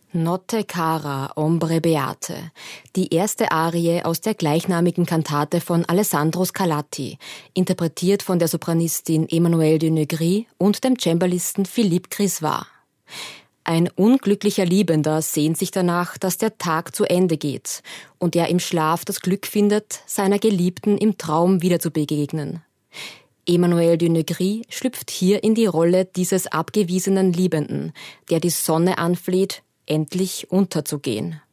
Notte cara, ombre beate, die erste Arie aus der gleichnamigen Kantate von Alessandro Scarlatti, interpretiert von der Sopranistin Emmanuelle de Negri und dem Cembalisten Philippe Grisvat. Ein unglücklicher Liebender sehnt sich danach, dass der Tag zu Ende geht und er im Schlaf das Glück findet, seiner Geliebten im Traum wieder zu begegnen. Emmanuelle de Negri schlüpft hier in die Rolle dieses abgewiesenen Liebenden, der die Sonne anfleht, endlich unterzugehen.